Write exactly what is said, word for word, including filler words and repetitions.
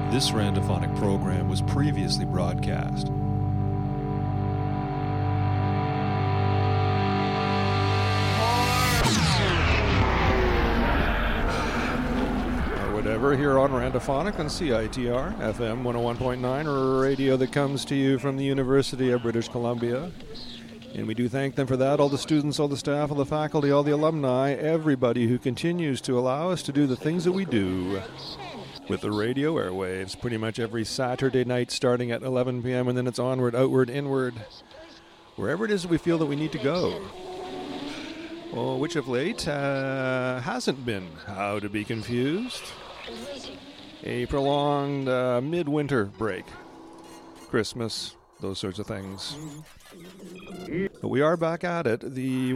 This Randophonic program was previously broadcast. Or whatever, here on Randophonic on C I T R, F M one oh one point nine, radio that comes to you from the University of British Columbia. And we do thank them for that, all the students, all the staff, all the faculty, all the alumni, everybody who continues to allow us to do the things that we do with the radio airwaves pretty much every Saturday night starting at eleven p.m. and then it's onward, outward, inward, wherever it is we feel that we need to go. Well, which of late uh, hasn't been how to be confused. A prolonged uh, midwinter break. Christmas, those sorts of things. But we are back at it. The